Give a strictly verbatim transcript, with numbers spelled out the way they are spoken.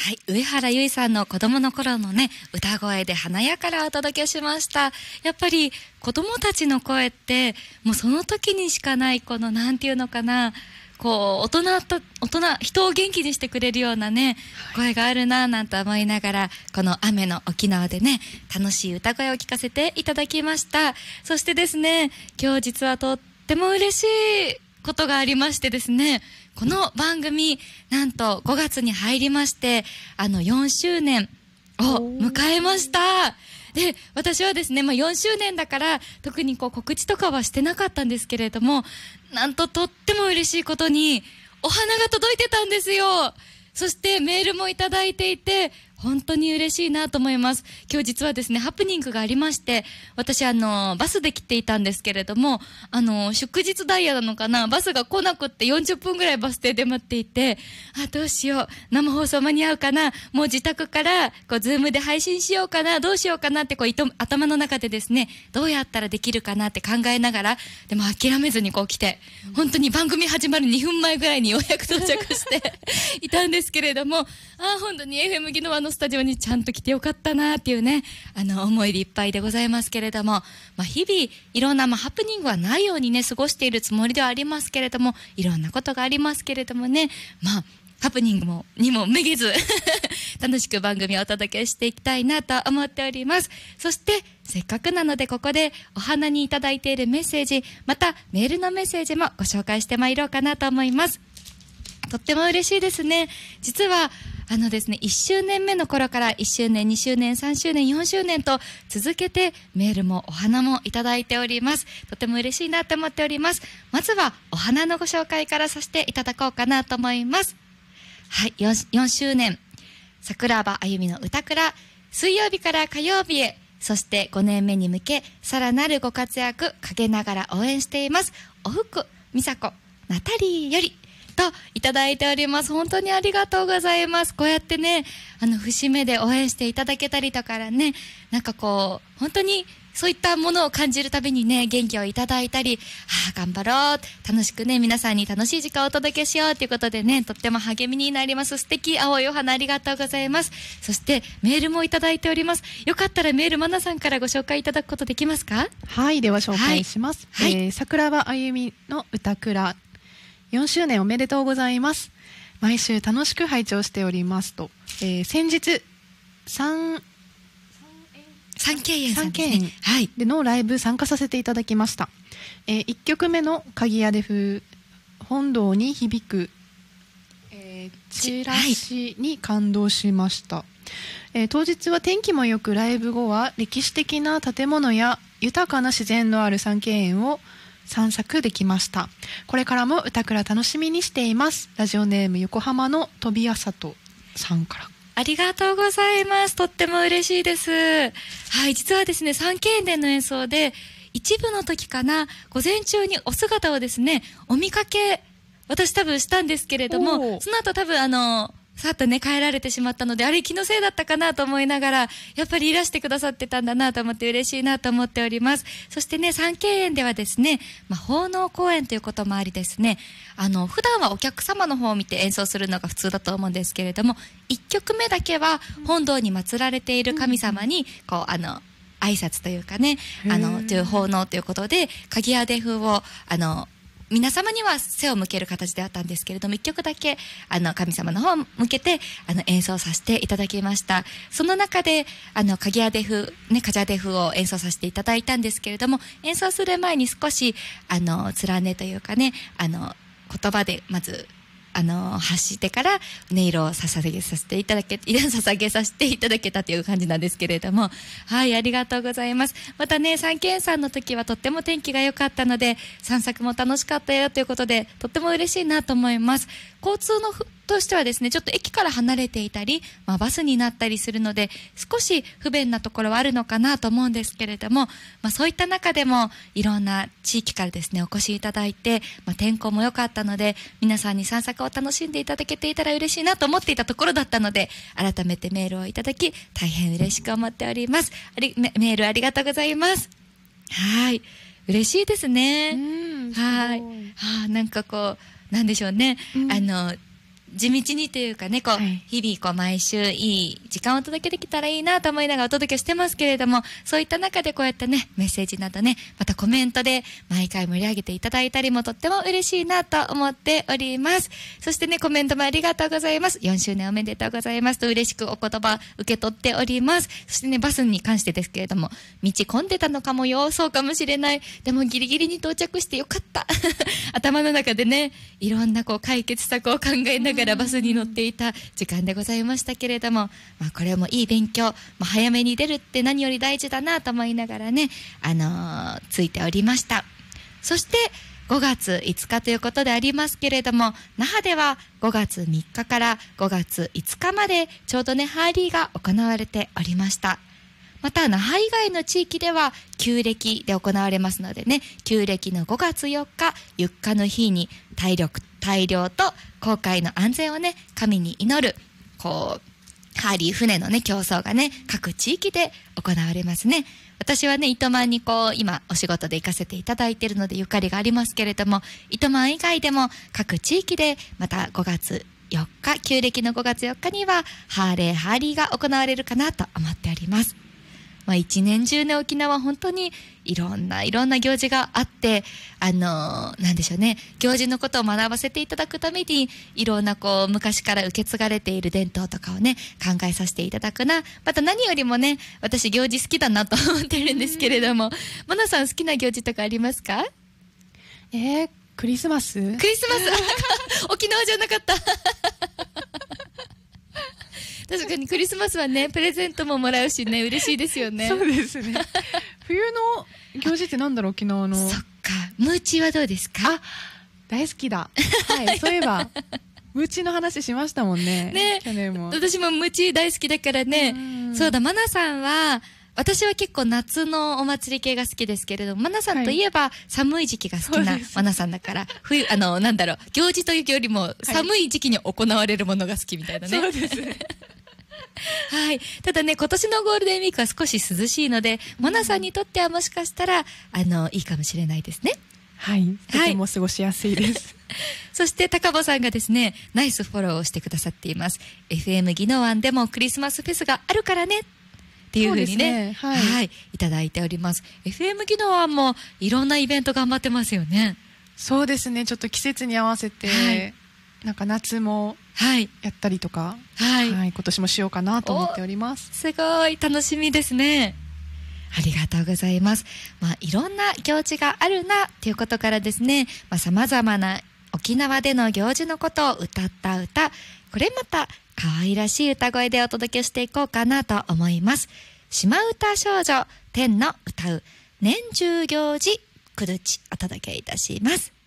はい、上原ゆいさんの子供の頃のね、歌声で華やからお届けしました。やっぱり子供たちの声って、もうその時にしかないこのなんていうのかな、こう、大人と、大人、人を元気にしてくれるようなね、声があるなぁなんて思いながら、この雨の沖縄でね、楽しい歌声を聞かせていただきました。そしてですね、今日実はとっても嬉しいことがありましてですね、この番組、なんとごがつに入りまして、あのよんしゅうねんを迎えました。で、私はですね、まあ、よんしゅうねんだから特にこう告知とかはしてなかったんですけれども、なんととっても嬉しいことにお花が届いてたんですよ。そしてメールもいただいていて、本当に嬉しいなと思います。今日実はですね、ハプニングがありまして、私あの、バスで来ていたんですけれども、あの、祝日ダイヤなのかな、バスが来なくってよんじゅっぷんぐらいバス停で待っていて、あ、どうしよう、生放送間に合うかな、もう自宅から、こう、ズームで配信しようかな、どうしようかなって、こう、いと頭の中でですね、どうやったらできるかなって考えながら、でも諦めずにこう来て、本当に番組始まるにふんまえぐらいにようやく到着していたんですけれども、あ、本当に エフエム ギノワのスタジオにちゃんと来てよかったなっていうね、あの思いでいっぱいでございますけれども、まあ、日々いろんな、まあ、ハプニングはないようにね過ごしているつもりではありますけれども、いろんなことがありますけれどもね、まあハプニングもにもめげず楽しく番組をお届けしていきたいなと思っております。そしてせっかくなのでここでお花にいただいているメッセージ、またメールのメッセージもご紹介してまいろうかなと思います。とっても嬉しいですね。実はあのですね、いっしゅうねんめの頃からいっしゅうねん、にしゅうねん、さんしゅうねん、よんしゅうねんと続けてメールもお花もいただいております。とても嬉しいなと思っております。まずはお花のご紹介からさせていただこうかなと思います。はい、よん, よんしゅうねん、桜庭あゆみの歌蔵、水曜日から火曜日へ、そしてごねんめに向けさらなるご活躍陰ながら応援しています。おふくみさこナタリーよりといただいております。本当にありがとうございます。こうやってね、あの節目で応援していただけたりとかね、なんかこう本当にそういったものを感じるたびにね、元気をいただいたり、ああ頑張ろう、楽しくね、皆さんに楽しい時間をお届けしようということでね、とっても励みになります。素敵青いお花ありがとうございます。そしてメールもいただいております。よかったらメールマナさんからご紹介いただくことできますか？ はい、では紹介します。はい、えー、桜庭あゆみの歌蔵よんしゅうねんおめでとうございます。毎週楽しく拝聴しておりますと、えー、先日三三景園さんですね、はい、でのライブ参加させていただきました。えー、いっきょくめの鍵屋で風本堂に響く、えー、チラシに感動しました。えー、当日は天気もよく、ライブ後は歴史的な建物や豊かな自然のある三景園を散策できました。これからも歌蔵楽しみにしています。ラジオネーム横浜の飛びあさとさんから。 ありがとうございます。とっても嬉しいです。はい、実はですね、三景園での演奏で一部の時かな、午前中にお姿をですねお見かけ私多分したんですけれども、その後多分あのさっとね帰られてしまったので、あれ気のせいだったかなと思いながら、やっぱりいらしてくださってたんだなと思って嬉しいなと思っております。そしてね、三景園ではですね、まあ、奉納公演ということもありですね、あの普段はお客様の方を見て演奏するのが普通だと思うんですけれども、いっきょくめだけは本堂に祀られている神様にこうあの挨拶というかね、あのという奉納ということで鍵屋で風をあの皆様には背を向ける形であったんですけれども、一曲だけあの神様の方を向けてあの演奏させていただきました。その中であの鍵屋で風ね、カジャデ風を演奏させていただいたんですけれども、演奏する前に少しあの連ねというかね、あの言葉でまずあの発してから音色を捧げさせていただけ捧げさせていただけたという感じなんですけれども、はい、ありがとうございます。またね、三景園さんの時はとっても天気が良かったので散策も楽しかったよということで、とっても嬉しいなと思います。交通のとしてはですね、ちょっと駅から離れていたり、まあ、バスになったりするので少し不便なところはあるのかなと思うんですけれども、まあ、そういった中でもいろんな地域からですねお越しいただいて、まあ、天候も良かったので皆さんに散策を楽しんでいただけていたら嬉しいなと思っていたところだったので、改めてメールをいただき大変嬉しく思っております。あり メ, メールありがとうございます。はい、嬉しいですね。はい、はあ、なんかこうなんでしょうね、うん、あの地道にというかね、こう、はい、日々こう毎週いい時間をお届けできたらいいなと思いながらお届けしてますけれども、そういった中でこうやってね、メッセージなどね、またコメントで毎回盛り上げていただいたりもとっても嬉しいなと思っております。そしてね、コメントもありがとうございます。よんしゅうねんおめでとうございますと嬉しくお言葉受け取っております。そしてね、バスに関してですけれども、道混んでたのかもよ、そうかもしれない。でもギリギリに到着してよかった。頭の中でね、いろんなこう解決策を考えながらバスに乗っていた時間でございましたけれども、まあ、これもいい勉強、まあ、早めに出るって何より大事だなと思いながらね、あのー、ついておりました。そしてごがついつかということでありますけれども、那覇ではごがつみっかからごがついつかまでちょうどね、ハーリーが行われておりました。また那覇以外の地域では旧暦で行われますのでね、旧暦のごがつよっか、ゆっかの日に体力大漁と航海の安全をね、神に祈るこうハーリー船のね、競争がね、各地域で行われますね。私はね、糸満にこう今お仕事で行かせていただいているのでゆかりがありますけれども、糸満以外でも各地域でまたごがつよっか、旧暦のごがつよっかにはハーレーハーリーが行われるかなと思っております。まあ、一年中ね、沖縄本当にいろんないろんな行事があって、あのー、なんでしょうね、行事のことを学ばせていただくためにいろんなこう昔から受け継がれている伝統とかをね、考えさせていただくな。また何よりもね、私行事好きだなと思ってるんですけれども、マナさん好きな行事とかありますか？ えー、クリスマス？ クリスマス沖縄じゃなかった確かにクリスマスはね、プレゼントももらうしね、嬉しいですよね。 そうですね。冬の行事ってなんだろう、沖縄の。 そっか、ムーチーはどうですか？ あ、大好きだ。はい、そういえばムーチーの話しましたもんね。 ね、 去年も。 私もムーチー大好きだからね。そうだ、マナさんは、私は結構夏のお祭り系が好きですけれども、マナさんといえば寒い時期が好きなマナさんだから、冬、あの、なんだろう、行事というよりも寒い時期に行われるものが好きみたいなね。 そうですね。 はい。ただね、今年のゴールデンウィークは少し涼しいので、モナさんにとってはもしかしたら、あの、いいかもしれないですね。 はい。とても過ごしやすいです。 はい、そして、高保さんがですね、ナイスフォローをしてくださっています。エフエム 宜野湾でもクリスマスフェスがあるからね。っていうふうにね、ね、はい、はい、いただいております。エフエム 宜野湾もいろんなイベント頑張ってますよね。 そうですね。ちょっと季節に合わせて、はい、なんか夏もやったりとか、はいはい、今年もしようかなと思っております。 すごい楽しみですね。ありがとうございます。まあ、いろんな行事があるなっていうことからですね、まあ、様々な沖縄での行事のことを歌った歌、これまた可愛らしい歌声でお届けしていこうかなと思います。島唄少女天の歌う年中行事くるちお届けいたします。